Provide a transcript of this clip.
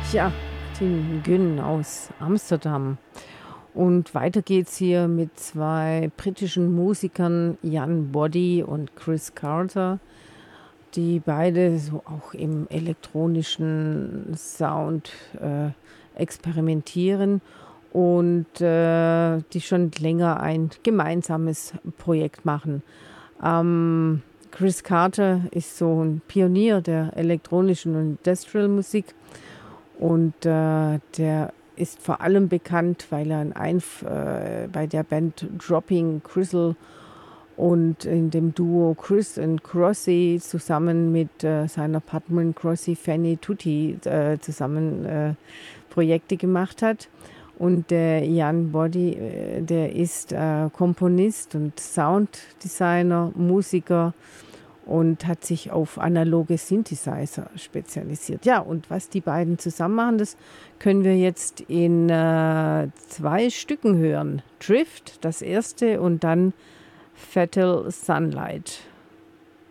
Ja, Tim Gün aus Amsterdam. Und weiter geht's hier mit zwei britischen Musikern, Jan Boddy und Chris Carter, die beide so auch im elektronischen Sound experimentieren und die schon länger ein gemeinsames Projekt machen. Chris Carter ist so ein Pionier der elektronischen und Industrial Musik und der ist vor allem bekannt, weil er bei der Band Dropping Crystal und in dem Duo Chris and Crossy zusammen mit seiner Partnerin Crossy Fanny Tutti zusammen Projekte gemacht hat. Und der Jan Boddy, der ist Komponist und Sounddesigner, Musiker und hat sich auf analoge Synthesizer spezialisiert. Ja, und was die beiden zusammen machen, das können wir jetzt in zwei Stücken hören. Drift, das erste, und dann Fatal Sunlight.